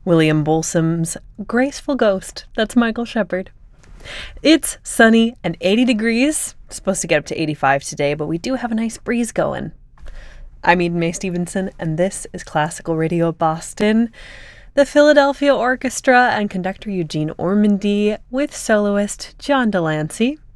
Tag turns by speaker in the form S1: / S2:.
S1: William Bolsom's Graceful Ghost. That's Michael Shepard. It's sunny and 80 degrees. It's supposed to get up to 85 today, but we do have a nice breeze going. I'm Eden Mae Stevenson, and this is Classical Radio Boston. The Philadelphia Orchestra and conductor Eugene Ormandy with soloist John Delancey.